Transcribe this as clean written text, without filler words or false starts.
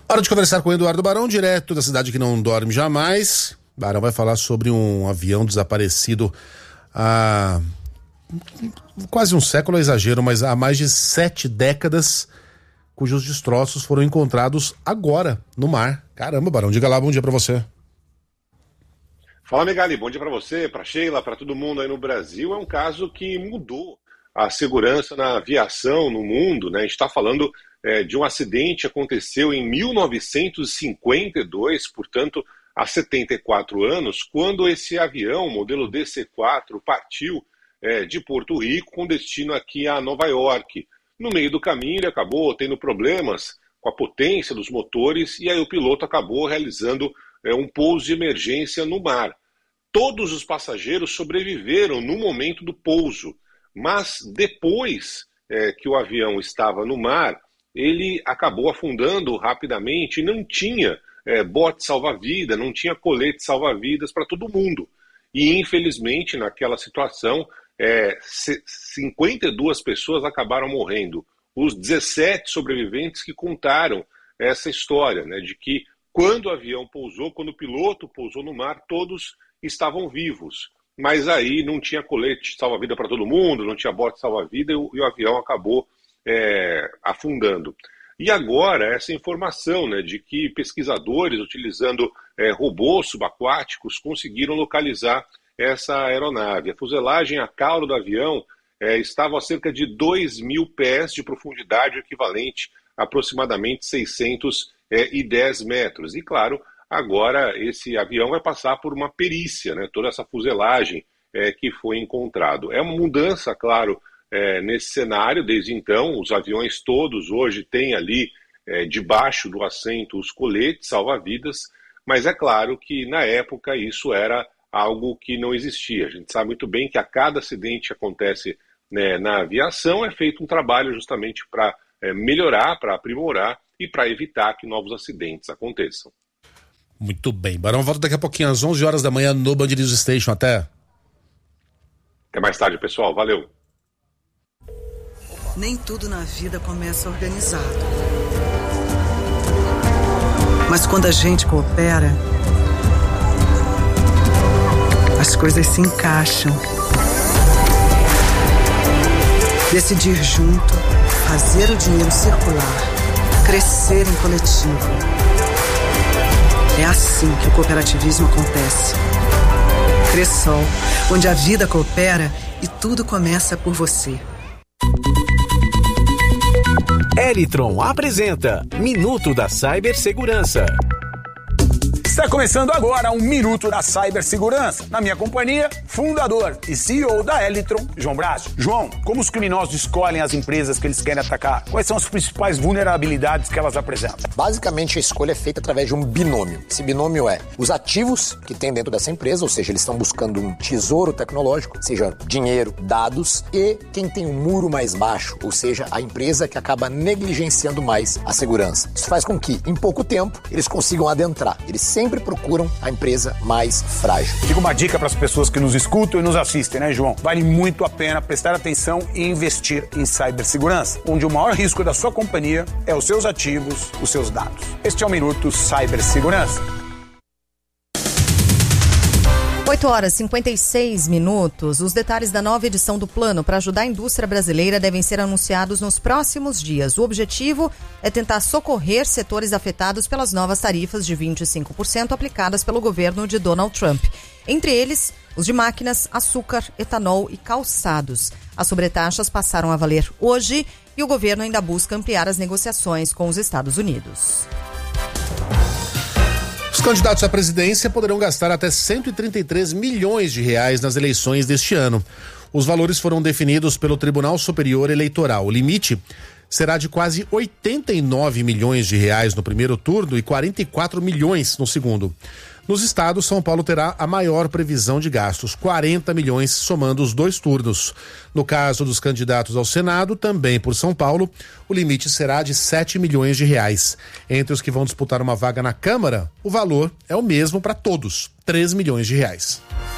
Hora de conversar com o Eduardo Barão, direto da cidade que não dorme jamais. Barão vai falar sobre um avião desaparecido há quase um século, é exagero, mas há mais de 7 décadas, cujos destroços foram encontrados agora no mar. Caramba, Barão, diga lá, bom dia pra você. Fala, Megali, bom dia pra você, pra Sheila, pra todo mundo aí no Brasil. É um caso que mudou a segurança na aviação no mundo, né? A gente tá falando de um acidente que aconteceu em 1952, portanto, há 74 anos, quando esse avião, modelo DC-4, partiu de Porto Rico com destino aqui a Nova York. No meio do caminho ele acabou tendo problemas com a potência dos motores e aí o piloto acabou realizando um pouso de emergência no mar. Todos os passageiros sobreviveram no momento do pouso, mas depois que o avião estava no mar, ele acabou afundando rapidamente e não tinha bote salva-vida, não tinha colete salva-vidas para todo mundo. E, infelizmente, naquela situação, 52 pessoas acabaram morrendo. Os 17 sobreviventes que contaram essa história, né, de que quando o avião pousou, quando o piloto pousou no mar, todos estavam vivos. Mas aí não tinha colete salva-vida para todo mundo, não tinha bote salva-vida e o avião acabou afundando. E agora essa informação, né, de que pesquisadores utilizando robôs subaquáticos conseguiram localizar essa aeronave. A fuselagem a cauda do avião estava a cerca de 2.000 pés de profundidade, equivalente a aproximadamente 610 metros. E claro, agora esse avião vai passar por uma perícia, né, toda essa fuselagem que foi encontrado. É uma mudança, claro, nesse cenário. Desde então, os aviões todos hoje têm ali debaixo do assento os coletes salva-vidas, mas é claro que na época isso era algo que não existia. A gente sabe muito bem que a cada acidente que acontece na aviação é feito um trabalho justamente para melhorar, para aprimorar e para evitar que novos acidentes aconteçam. Muito bem, Barão, volta daqui a pouquinho às 11 horas da manhã no Band News Station. Até mais tarde, pessoal. Valeu. Nem tudo na vida começa organizado. Mas quando a gente coopera, as coisas se encaixam. Decidir junto, fazer o dinheiro circular, crescer em coletivo. É assim que o cooperativismo acontece. Cressol, onde a vida coopera e tudo começa por você. Elitron apresenta Minuto da Cibersegurança. Está começando agora um Minuto da Cibersegurança. Na minha companhia, fundador e CEO da Elitron, João Braço. João, como os criminosos escolhem as empresas que eles querem atacar? Quais são as principais vulnerabilidades que elas apresentam? Basicamente, a escolha é feita através de um binômio. Esse binômio é os ativos que tem dentro dessa empresa, ou seja, eles estão buscando um tesouro tecnológico, seja dinheiro, dados, e quem tem um muro mais baixo, ou seja, a empresa que acaba negligenciando mais a segurança. Isso faz com que, em pouco tempo, eles consigam adentrar. Eles sempre procuram a empresa mais frágil. Fica uma dica para as pessoas que nos escutam e nos assistem, né, João? Vale muito a pena prestar atenção e investir em cibersegurança, onde o maior risco da sua companhia é os seus ativos, os seus dados. Este é o Minuto Cibersegurança. 8 horas e 56 minutos. Os detalhes da nova edição do plano para ajudar a indústria brasileira devem ser anunciados nos próximos dias. O objetivo é tentar socorrer setores afetados pelas novas tarifas de 25% aplicadas pelo governo de Donald Trump. Entre eles, os de máquinas, açúcar, etanol e calçados. As sobretaxas passaram a valer hoje e o governo ainda busca ampliar as negociações com os Estados Unidos. Os candidatos à presidência poderão gastar até 133 milhões de reais nas eleições deste ano. Os valores foram definidos pelo Tribunal Superior Eleitoral. O limite será de quase 89 milhões de reais no primeiro turno e 44 milhões no segundo. Nos estados, São Paulo terá a maior previsão de gastos, 40 milhões somando os 2 turnos. No caso dos candidatos ao Senado, também por São Paulo, o limite será de 7 milhões de reais. Entre os que vão disputar uma vaga na Câmara, o valor é o mesmo para todos, 3 milhões de reais.